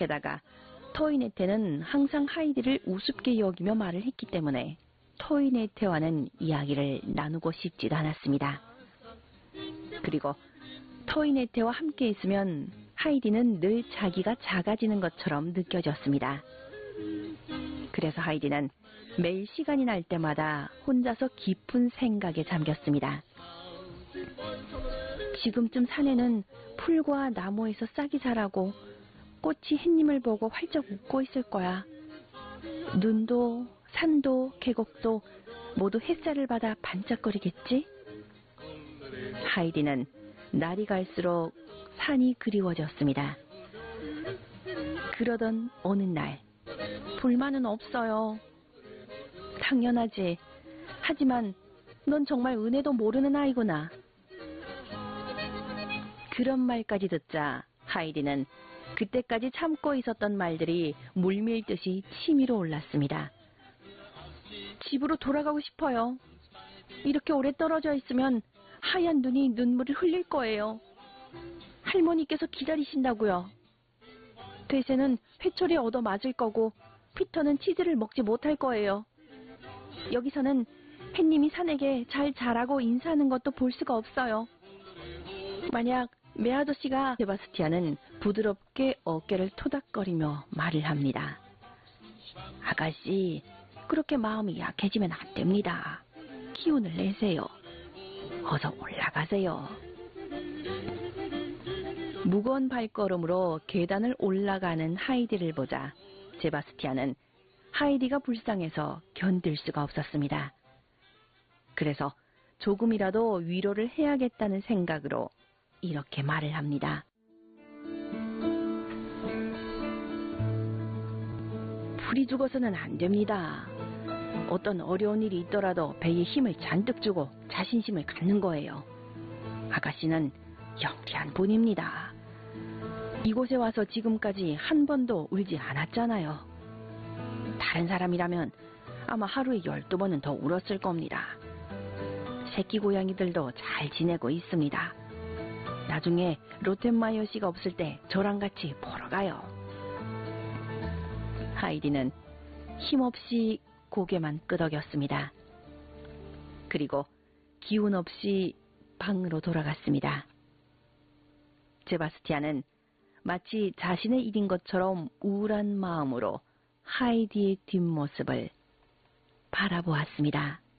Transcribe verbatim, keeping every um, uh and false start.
게다가 토이네테는 항상 하이디를 우습게 여기며 말을 했기 때문에 토이네테와는 이야기를 나누고 싶지도 않았습니다. 그리고 토이네테와 함께 있으면 하이디는 늘 자기가 작아지는 것처럼 느껴졌습니다. 그래서 하이디는 매일 시간이 날 때마다 혼자서 깊은 생각에 잠겼습니다. 지금쯤 산에는 풀과 나무에서 싹이 자라고 꽃이 햇님을 보고 활짝 웃고 있을 거야. 눈도 산도 계곡도 모두 햇살을 받아 반짝거리겠지? 하이디는 날이 갈수록 산이 그리워졌습니다. 그러던 어느 날, 불만은 없어요. 당연하지. 하지만 넌 정말 은혜도 모르는 아이구나. 그런 말까지 듣자 하이디는 그때까지 참고 있었던 말들이 물밀듯이 치밀어 올랐습니다. 집으로 돌아가고 싶어요. 이렇게 오래 떨어져 있으면 하얀 눈이 눈물을 흘릴 거예요. 할머니께서 기다리신다고요. 돼새는 회초리 얻어 맞을 거고 피터는 치즈를 먹지 못할 거예요. 여기서는 햇님이 산에게 잘 자라고 인사하는 것도 볼 수가 없어요. 만약 메아저씨가 세바스티안은 부드럽게 어깨를 토닥거리며 말을 합니다. 아가씨, 그렇게 마음이 약해지면 안 됩니다. 기운을 내세요. 어서 올라가세요. 무거운 발걸음으로 계단을 올라가는 하이디를 보자 세바스티안은 하이디가 불쌍해서 견딜 수가 없었습니다. 그래서 조금이라도 위로를 해야겠다는 생각으로 이렇게 말을 합니다. 풀이 죽어서는 안 됩니다. 어떤 어려운 일이 있더라도 배에 힘을 잔뜩 주고 자신심을 갖는 거예요. 아가씨는 영리한 분입니다. 이곳에 와서 지금까지 한 번도 울지 않았잖아요. 다른 사람이라면 아마 하루에 열두 번은 더 울었을 겁니다. 새끼 고양이들도 잘 지내고 있습니다. 나중에 로텐마이어 씨가 없을 때 저랑 같이 보러 가요. 하이디는 힘없이 고개만 끄덕였습니다. 그리고 기운 없이 방으로 돌아갔습니다. 세바스티안은 마치 자신의 일인 것처럼 우울한 마음으로 하이디의 뒷모습을 바라보았습니다.